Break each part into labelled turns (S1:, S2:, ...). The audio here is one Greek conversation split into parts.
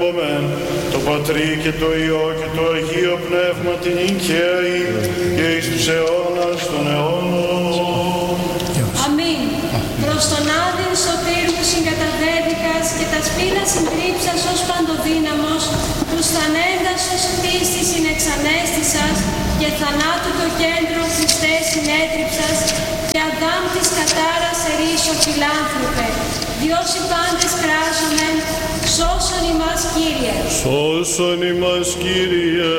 S1: επομέν, το Πατρί και το Υιό και το Αγίο Πνεύμα την νικαίη και εις τους αιώνας των αιώνων.
S2: Αμήν. Προς τον Άδην Σωτήρ που συγκαταδέδικας και τα σπίνα συντρίψας ως παντοδύναμος, τους θανέντας ως πίστης συνεξανέστησας και θανάτου το κέντρο Χριστέ συνέτριψας και Αδάμ της κατάρας ερήσο φιλάνθρωπε. Διός οι πάντες κράζομεν, σώσον ημάς Κύριε.
S1: Σώσον ημάς Κύριε.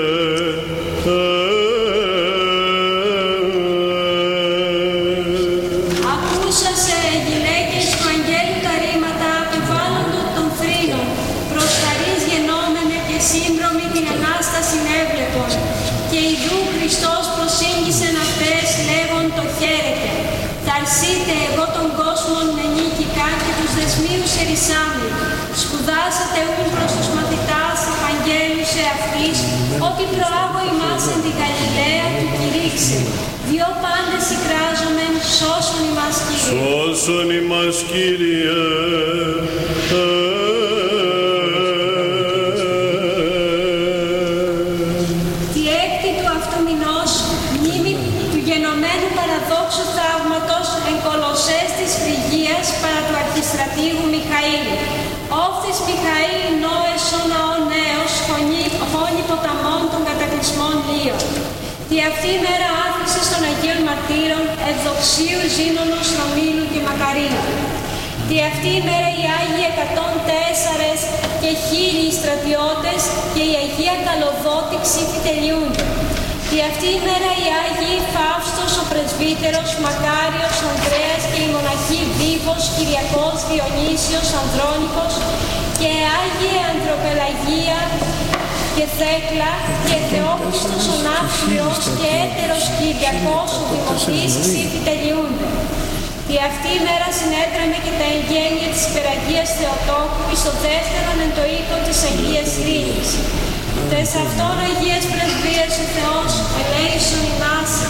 S2: Ακούσασε γυναίκες του αγγέλου τα ρήματα επιβάλλοντο των θρήνων, προς χαρίς γενόμενε και σύντρομοι την Ανάσταση έβλεπον. Και ιδού Χριστός προσήγγισεν αυτές λέγον το χαίρετε. Θαρσείτε εγώ των κόσμων νενίκηκα και τους δεσμίους ερισάμι. Σπουδάσατε ούν προς τους μαθητάς Ευαγγέλους εαυτής, ότι προάγω ημάς εν την Γαλιλαία του κηρύξει. Διό πάντες εικράζομεν, σώσον ημάς Κύριε.
S1: Σώσον ημάς Κύριε.
S2: Τη έκτη του αυτού μηνός, μνήμη του γενομένου παραδόξου θαύματος εν Κολοσσές της Φρυγίας παρά του αρχιστρατήγου Μιχαήλ. Όφθης Μιχαήλ νόεσον αό νέος, χώνη ποταμών των κατακλυσμών λίων. Τη αυτή ημέρα άφησες των Αγίων Μαρτύρων, Ευδοξίου, Ζήνωνος, Ρωμήλου και Μακαρίου. Τη αυτή ημέρα οι Άγιοι 104 και 1000 στρατιώτες και η Αγία Καλοδότη ψηφιτελειούνται. Τη αυτή ημέρα οι Άγιοι Φαύστος, ο Πρεσβύτερος, Μακάριος, Ανδρέας και οι μοναχοί Βίβος, Κυριακός, Διονύσιος, Ανδρώνικος και Άγιοι Ανδροπελαγία και Θέκλα και Θεόχριστος ο Ναύσλιος και έτερος Κυριακός ο Δημοτής ψηφιτελειούνται. Τη αυτή ημέρα συνέτρεμε και τα εγγένεια της Υπεραγίας Θεοτόκου εις το δεύτερον εν το οίκο της Αγίας Ειρήνης. Τες αυτόν Αγίας Πρεσβείας ο Θεός ελέησον ημάς